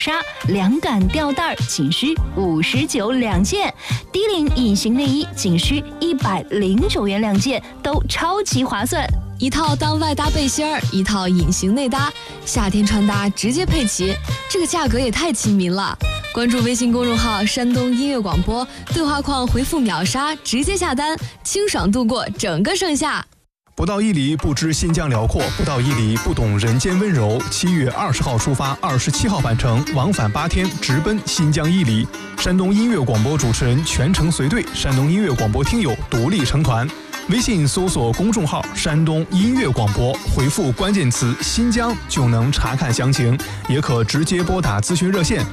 纱凉感吊带仅需59两件，低领隐形内衣仅需109元两件，都超级划算。 一套当外搭背心儿，一套隐形内搭，夏天穿搭直接配齐，这个价格也太亲民了。关注微信公众号山东音乐广播，对话框回复秒杀直接下单，清爽度过整个盛夏。 不到1里不知新疆辽阔，不到1里不懂人间温柔。7月20号出发，27号返程，往返8天，直奔新疆伊犁。山东音乐广播主持人全程随队，山东音乐广播听友独立成团。微信搜索公众号山东音乐广播，回复关键词新疆就能查看详情，也可直接拨打咨询热线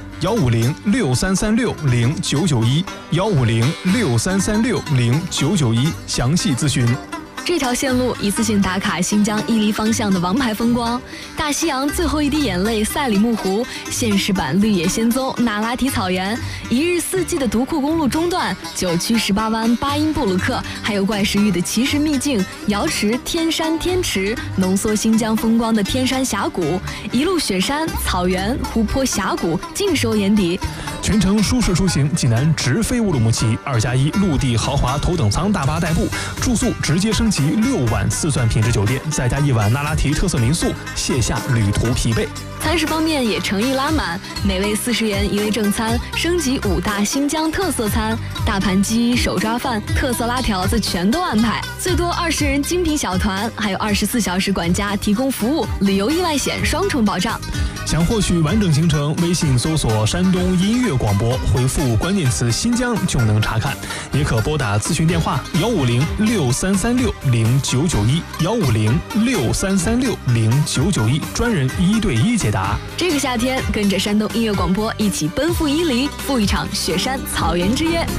15063360991，15063360991，详细咨询。 这条线路一次性打卡新疆伊犁方向的王牌风光，大西洋最后一滴眼泪赛里木湖，现实版绿野仙踪那拉提草原，一日四季的独库公路中段，9曲18湾巴音布鲁克，还有怪石峪的奇石秘境瑶池天山天池，浓缩新疆风光的天山峡谷，一路雪山草原湖泊峡谷尽收眼底。 全程舒适出行，济南直飞乌鲁木齐，2+1陆地豪华头等舱大巴代步，住宿直接升级6晚4钻品质酒店，再加1晚那拉提特色民宿，卸下旅途疲惫。 餐食方面也诚意拉满，每位40元一位正餐，升级5大新疆特色餐，大盘鸡、手抓饭、特色拉条子全都安排，最多20人精品小团，还有24小时管家提供服务，旅游意外险双重保障。 想获取完整行程，微信搜索山东音乐广播，回复关键词新疆就能查看，也可拨打咨询电话15063360991，15063360991，专人1对1解答。 这个夏天，跟着山东音乐广播一起奔赴伊犁，赴一场雪山草原之约。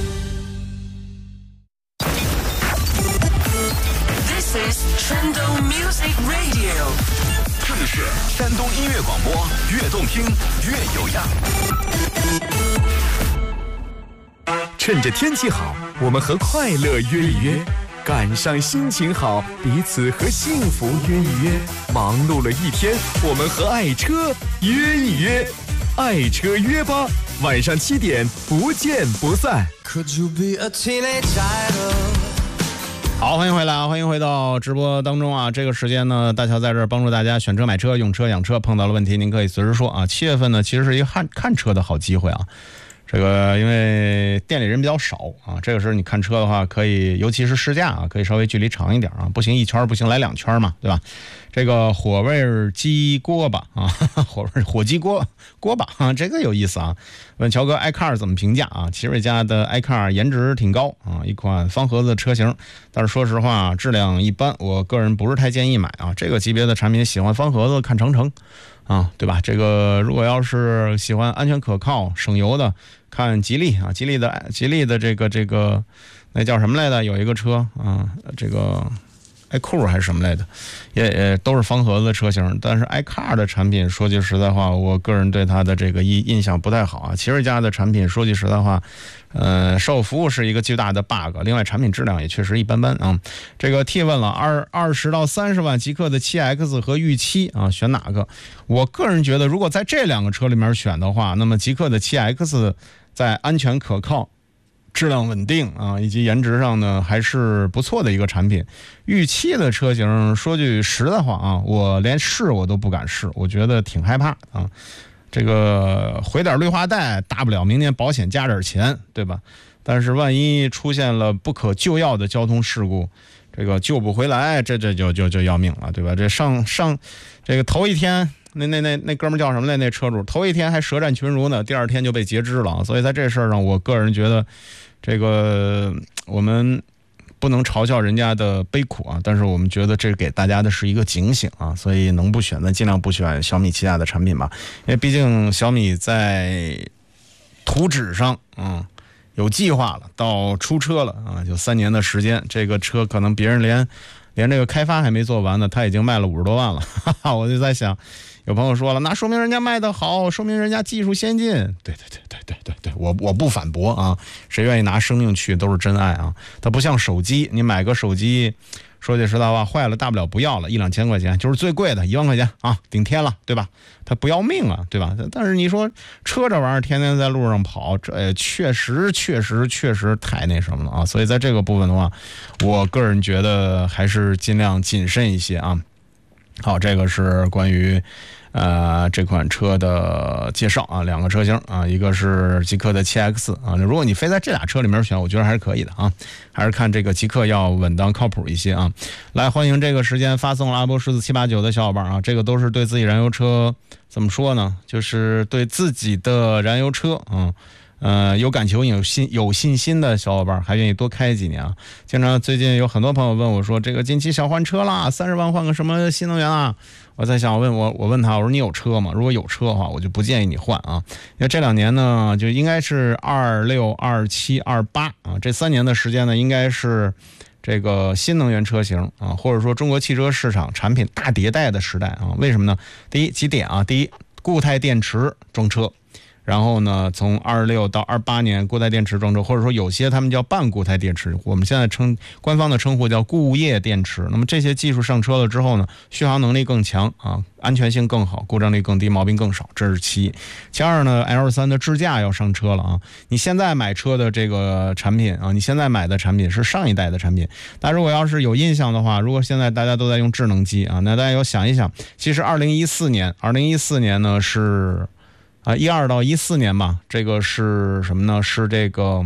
This is 山东 Music Radio， 这里是山东音乐广播，越动听越有样。趁着天气好，我们和快乐约一约；赶上心情好，彼此和幸福约一约。忙碌了一天，我们和爱车约一约。爱车约吧，晚上7点不见不散。 好，欢迎回来啊！欢迎回到直播当中啊！这个时间呢，大乔在这儿帮助大家选车、买车、用车、养车，碰到了问题您可以随时说啊。7月份呢，其实是一个看车的好机会啊。这个因为店里人比较少啊，这个时候你看车的话，可以尤其是试驾啊，可以稍微距离长一点啊，不行1圈，不行来2圈嘛，对吧？这个火味鸡锅巴啊，火鸡锅巴啊，这个有意思啊。问乔哥 iCar 怎么评价啊？奇瑞家的 iCar 颜值挺高啊，一款方盒子的车型，但是说实话质量一般，我个人不是太建议买啊。这个级别的产品喜欢方盒子看长城啊，对吧？这个如果要是喜欢安全可靠、省油的，看吉利啊，吉利的这个那叫什么来的？有一个车啊，这个爱酷还是什么来的，也都是方盒子的车型。但是iCar的产品，说句实在话，我个人对它的这个印象不太好啊。奇瑞家的产品，说句实在话，售后服务是一个巨大的 bug， 另外产品质量也确实一般般啊。这个 T 问了20到30万极客的 7X 和御7啊，选哪个？我个人觉得，如果在这2个车里面选的话，那么极客的 7X 在安全可靠、质量稳定啊，以及颜值上呢，还是不错的一个产品。御7的车型，说句实在话啊，我连试我都不敢试，我觉得挺害怕啊。这个毁点绿化带，大不了明年保险加点钱，对吧？但是万一出现了不可救药的交通事故，这个救不回来，这就要命了，对吧？这上这个头一天，那哥们叫什么来？那车主头一天还舌战群儒呢，第2天就被截肢了。所以在这事儿上，我个人觉得，这个我们不能嘲笑人家的悲苦啊，但是我们觉得这给大家的是一个警醒啊，所以能不选的尽量不选小米旗下的产品吧，因为毕竟小米在图纸上有计划了，到出车了啊，就3年的时间，这个车可能别人连这个开发还没做完呢，他已经卖了50多万了，哈哈，我就在想，有朋友说了，那说明人家卖得好，说明人家技术先进，对，我不反驳啊，谁愿意拿生命去都是真爱啊。它不像手机，你买个手机说句实在话，坏了大不了不要了，1-2千块钱就是最贵的，1万块钱啊，顶天了，对吧？他不要命啊，对吧？但是你说车这玩意儿天天在路上跑，这确实太那什么了啊！所以在这个部分的话，我个人觉得还是尽量谨慎一些啊。好，这个是关于这款车的介绍啊，2个车型啊，一个是极客的 7X 啊，如果你非在这俩车里面选，我觉得还是可以的啊，还是看这个极客要稳当靠谱一些啊。来，欢迎这个时间发送了阿波14789的小伙伴啊，这个都是对自己燃油车怎么说呢？就是对自己的燃油车有感情有信心的小伙伴，还愿意多开几年啊。经常最近有很多朋友问我说，这个近期想换车啦，30万换个什么新能源啊？我在想，我问他，我说你有车吗？如果有车的话，我就不建议你换啊，因为这2年呢，就应该是26、27、28啊，这3年的时间呢，应该是这个新能源车型啊，或者说中国汽车市场产品大迭代的时代啊。为什么呢？第一，几点啊？第一，固态电池装车。然后呢，从26到28年，固态电池装车，或者说有些他们叫半固态电池，我们现在官方的称呼叫固液电池。那么这些技术上车了之后呢，续航能力更强啊，安全性更好，故障率更低，毛病更少，这是其一。其二呢 ，L3 的智驾要上车了啊。你现在买车的这个产品啊，你现在买的产品是上一代的产品。但如果要是有印象的话，如果现在大家都在用智能机啊，那大家要想一想，其实2014年呢是。12到14年吧，这个是什么呢？是这个，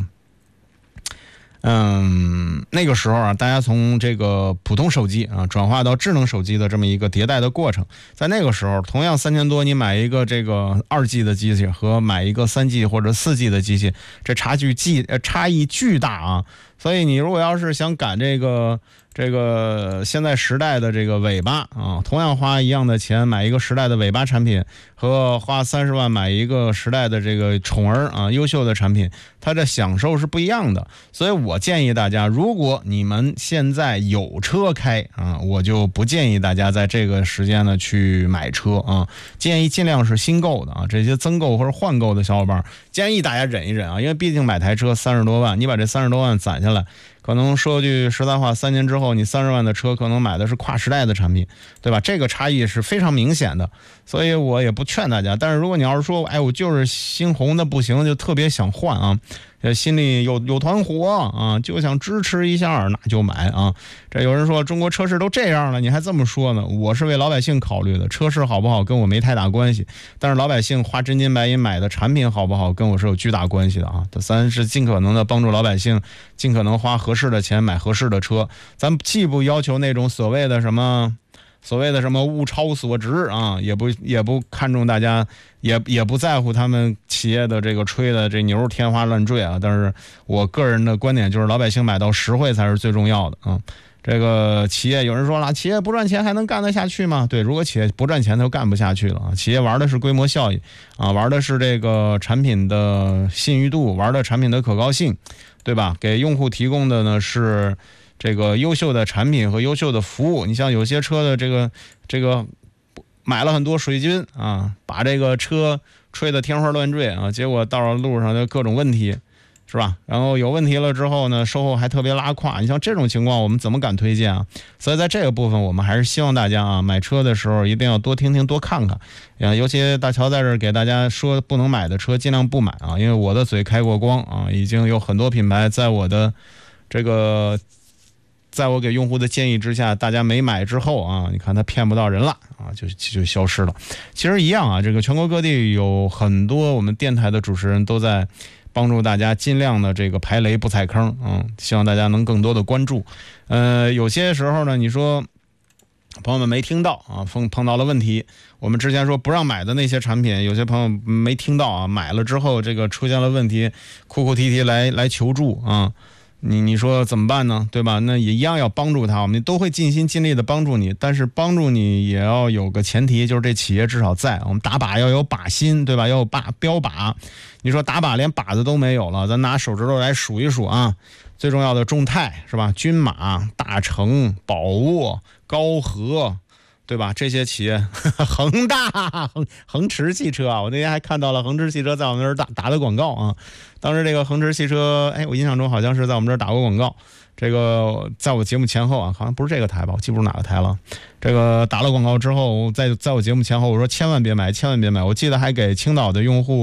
那个时候啊，大家从这个普通手机啊转化到智能手机的这么一个迭代的过程。在那个时候，同样3000多，你买一个这个2G 的机器和买一个3G 或者4G 的机器，这差异巨大啊！所以你如果要是想赶这个现在时代的这个尾巴啊，同样花一样的钱买一个时代的尾巴产品，和花30万买一个时代的这个宠儿啊优秀的产品，它的享受是不一样的。所以我建议大家，如果你们现在有车开啊，我就不建议大家在这个时间呢去买车啊，建议尽量是新购的啊。这些增购或者换购的小伙伴，建议大家忍一忍啊，因为毕竟买台车30多万，你把这30多万攒下来。可能说句实在话，3年之后你30万的车可能买的是跨时代的产品，对吧？这个差异是非常明显的，所以我也不劝大家。但是如果你要是说，我就是心红的不行，就特别想换啊，心里有团火啊，就想支持一下，那就买啊。这有人说中国车市都这样了，你还这么说呢？我是为老百姓考虑的，车市好不好跟我没太大关系，但是老百姓花真金白银买的产品好不好跟我是有巨大关系的啊。咱是尽可能的帮助老百姓，尽可能花合适的钱买合适的车。咱既不要求那种所谓的什么物超所值啊，也不看重大家，也不在乎他们企业的这个吹的这牛天花乱坠啊。但是我个人的观点就是，老百姓买到实惠才是最重要的啊。这个企业有人说了，企业不赚钱还能干得下去吗？对，如果企业不赚钱，它就干不下去了啊。企业玩的是规模效益啊，玩的是这个产品的信誉度，玩的产品的可靠性，对吧？给用户提供的呢是这个优秀的产品和优秀的服务。你像有些车的这个买了很多水军啊，把这个车吹得天花乱坠啊，结果到了路上就各种问题，是吧？然后有问题了之后呢，售后还特别拉胯。你像这种情况，我们怎么敢推荐啊？所以在这个部分，我们还是希望大家啊，买车的时候一定要多听听、多看看。尤其大乔在这儿给大家说，不能买的车尽量不买啊，因为我的嘴开过光啊，已经有很多品牌在我给用户的建议之下，大家没买之后啊，你看他骗不到人了啊，就消失了。其实一样啊，这个全国各地有很多我们电台的主持人都在帮助大家尽量的这个排雷不踩坑，希望大家能更多的关注。有些时候呢，你说朋友们没听到啊，碰到了问题，我们之前说不让买的那些产品，有些朋友没听到啊，买了之后这个出现了问题，哭哭啼啼来求助啊。你说怎么办呢？对吧？那也一样要帮助他，我们都会尽心尽力的帮助你，但是帮助你也要有个前提，就是这企业至少在，我们打靶要有靶心，对吧？要有标靶。你说打靶连靶子都没有了，咱拿手指头来数一数啊。最重要的众泰是吧？均马、大成、宝沃、高和， 对吧？这些企业，恒大、恒驰汽车啊，我那天还看到了恒驰汽车在我们这儿打的广告啊。当时这个恒驰汽车，哎，我印象中好像是在我们这儿打过广告。这个在我节目前后啊，好像不是这个台吧，我记不住哪个台了。这个打了广告之后，在我节目前后，我说千万别买，千万别买。我记得还给青岛的用户